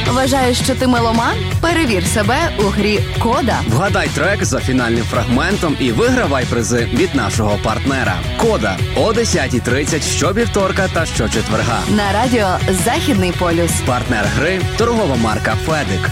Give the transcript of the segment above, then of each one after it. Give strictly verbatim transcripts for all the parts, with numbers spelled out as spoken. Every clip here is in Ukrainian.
Вважаєш, що ти меломан? Перевір себе у грі «Кода». Вгадай трек за фінальним фрагментом і вигравай призи від нашого партнера. «Кода» о десята тридцять щовівторка та щочетверга. На радіо «Західний полюс». Партнер гри – торгова марка «Федик».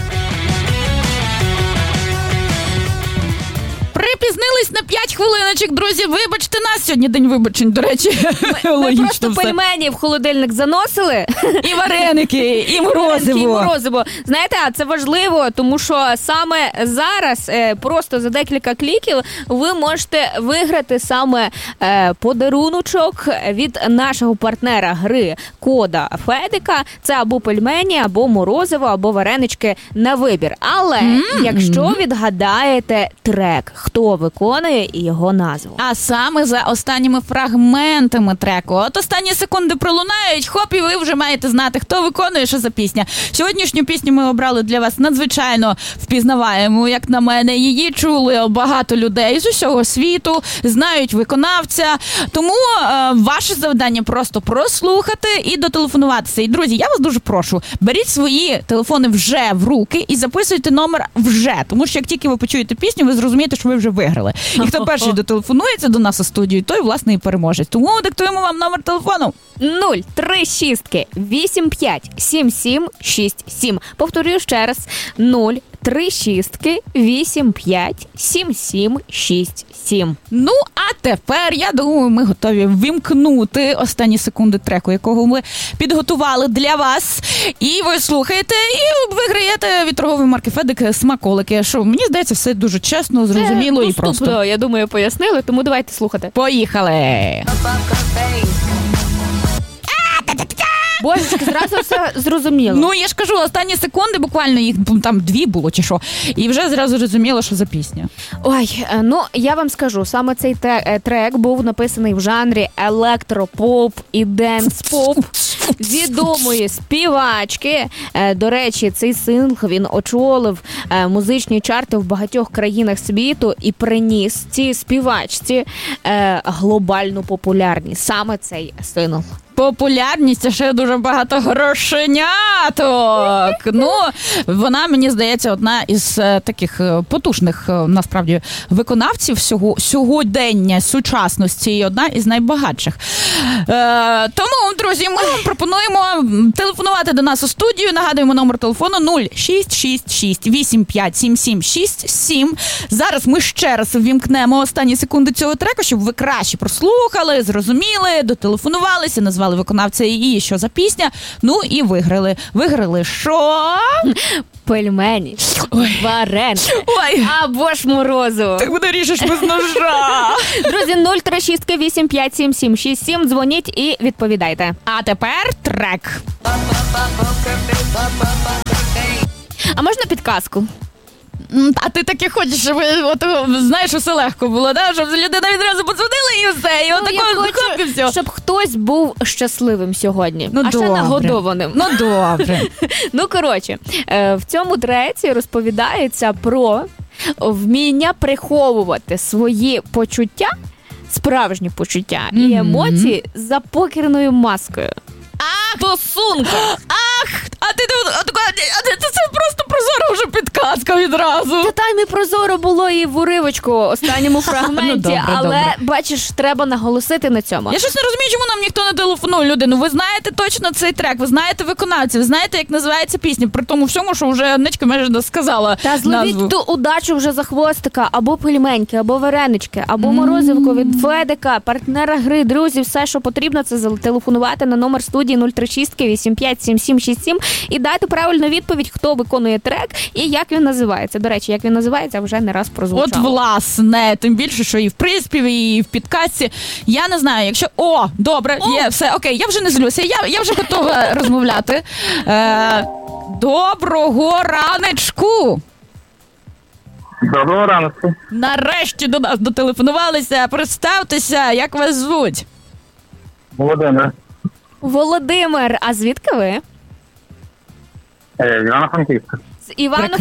Припізнились на п'ять хвилиночок, друзі. Вибачте нас. Сьогодні день вибачень, до речі. Ми, ми просто все. Пельмені в холодильник заносили. І вареники, і морозиво. І морозиво. Знаєте, а це важливо, тому що саме зараз, просто за декілька кліків, ви можете виграти саме подаруночок від нашого партнера гри «Кода» Федика. Це або пельмені, або морозиво, або варенички на вибір. Але mm-hmm. якщо відгадаєте трек, хто виконує і його назву. А саме за останніми фрагментами треку. От останні секунди пролунають, хоп, і ви вже маєте знати, хто виконує, що за пісня. Сьогоднішню пісню ми обрали для вас надзвичайно впізнаваємо, як на мене. Її чули багато людей з усього світу, знають виконавця. Тому е, ваше завдання просто прослухати і дотелефонуватися. І, друзі, я вас дуже прошу, беріть свої телефони вже в руки і записуйте номер вже. Тому що як тільки ви почуєте пісню, ви зрозумієте, що ви вже виграли. І хто перший дотелефонується до нас у студію, той, власне, і переможець. Тому диктуємо вам номер телефону. нуль три шість вісім п'ять сім сім шість сім. Повторюю ще раз. нуль три шість вісім п'ять сім сім шість сім. Ну, а тепер, я думаю, ми готові ввімкнути останні секунди треку, якого ми підготували для вас. І ви слухаєте, і виграєте від торгової марки «Федик» смаколики. Що, мені здається, все дуже чесно, зрозуміло і просто. Я думаю, пояснили, тому давайте слухати. Поїхали! Божечки, зразу все зрозуміло. Ну, я ж кажу, останні секунди, буквально їх там дві було чи що, і вже зразу зрозуміло, що за пісня. Ой, ну, я вам скажу, саме цей трек був написаний в жанрі електропоп і денс-поп відомої співачки. До речі, цей сингл, він очолив музичні чарти в багатьох країнах світу і приніс цій співачці глобальну популярність. Саме цей сингл. Популярність, а ще дуже багато грошеняток. Ну, вона, мені здається, одна із таких потужних, насправді, виконавців сього, сьогодення, сучасності і одна із найбагатших. Е, тому, друзі, ми вам пропонуємо телефонувати до нас у студію. Нагадуємо номер телефону нуль шість шість шість вісім п'ять сім сім шість сім. Зараз ми ще раз ввімкнемо останні секунди цього треку, щоб ви краще прослухали, зрозуміли, дотелефонувалися, назвали виконавця і що за пісня. Ну і виграли. Виграли що? Пельмені, вареники або ж морозиво. Так буде ріжеш без ножа. Друзі, нуль три шість вісім п'ять сім сім шість сім. Дзвоніть і відповідайте. А тепер трек. А можна підказку? А ти таки хочеш, щоб, от, знаєш, усе легко було, да? Щоб людина відразу подзвонила і все, і ну, отако хоп, і все. Щоб хтось був щасливим сьогодні, ну, а добре. ще нагодованим. Ну, добре. Ну, коротше, в цьому треці розповідається про вміння приховувати свої почуття, справжні почуття mm-hmm. і емоції за покерною маскою. Ах, стосунка. Ах, а ти, а, а, це, це просто прозора вже підказка відразу. Та там і прозоро було і в уривочку останньому фрагменті, ну, добре, але, добре. бачиш, треба наголосити на цьому. Я щось не розумію, чому нам ніхто не телефонує, люди. Ну, ви знаєте точно цей трек, ви знаєте виконавців, ви знаєте, як називається пісня, при тому всьому, що вже Ничка майже сказала Та зловіть ту удачу вже за хвостика, або пельменьки, або варенички, або морозивко від Федика, партнера гри, друзі, все, що потрібно, це зателефонувати на номер студії нуль три шість вісім п'ять сім сім шість сім і дати правильну відповідь, хто виконує трек і як він називається. До речі, як він називається, вже не раз прозвучало. От, власне, тим більше, що і в приспіві, і в підкасті. Я не знаю, якщо... О, добре, О! є, все, окей, я вже не злюся, я, я вже готова розмовляти. Е, доброго ранечку! Доброго ранку. Нарешті до нас дотелефонувалися. Представтеся, як вас звуть? Володимир. Володимир, а звідки ви? Е, Івано-Франківська. З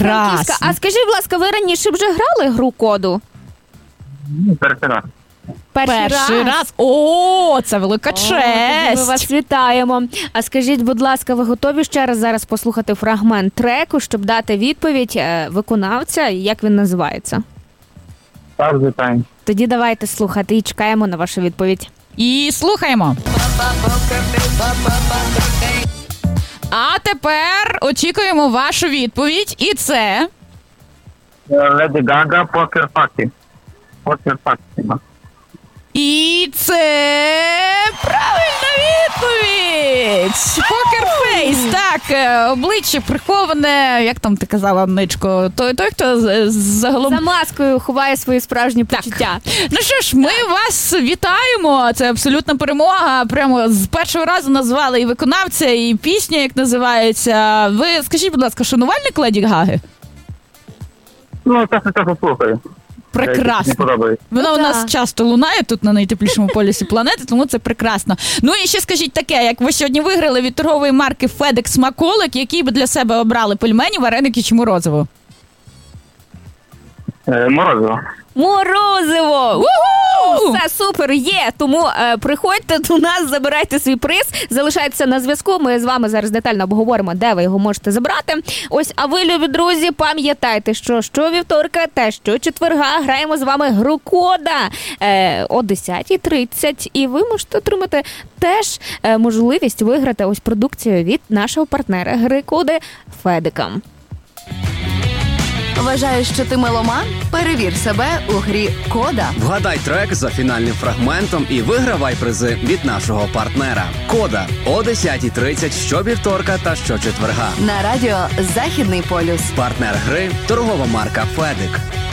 Івано-Франківська. А скажіть, будь ласка, ви раніше вже грали гру «Коду»? Перший раз. перший, Перший раз. раз. О, це велика О, тоді ми честь. вас вітаємо. А скажіть, будь ласка, ви готові ще раз зараз послухати фрагмент треку, щоб дати відповідь е, виконавця, як він називається? Так, звичайно. Тоді давайте слухати і чекаємо на вашу відповідь. І слухаємо. А тепер очікуємо вашу відповідь. І це... Леді Гага, Покер Факті. Покер Факті. І це правильна відповідь! Покерфейс, так, е, обличчя приховане, як там ти казала, Ничко, той, той хто з- з- загалом... За маскою ховає свої справжні почуття. Ну що ж, ми вас вітаємо, це абсолютна перемога, прямо з першого разу назвали і виконавця, і пісня, як називається. Ви, скажіть, будь ласка, шанувальник Леді Гаги? Ну, часно часу слухаю. Не Прекрасно. подобається. Вона Ну, у нас так. часто лунає тут на найтеплішому полюсі планети, тому це прекрасно. Ну і ще скажіть таке, як ви сьогодні виграли від торгової марки FedEx смаколик, який би для себе обрали пельмені, вареники чи морозиво? Е, Морозиво. Морозиво! У-ху! Все супер є. Тому е, приходьте до нас, забирайте свій приз. Залишайтеся на зв'язку. Ми з вами зараз детально обговоримо, де ви його можете забрати. Ось, а ви, любі друзі, пам'ятайте, що щовівторка та щочетверга граємо з вами гру Кода е, о десята тридцять. І ви можете отримати теж е, можливість виграти ось продукцію від нашого партнера гри Коди Федика. Вважаєш, що ти меломан? Перевір себе у грі Кода. Вгадай трек за фінальним фрагментом і вигравай призи від нашого партнера. Кода о десята тридцять щовівторка та щочетверга. На радіо Західний полюс. Партнер гри – торгова марка «Федик».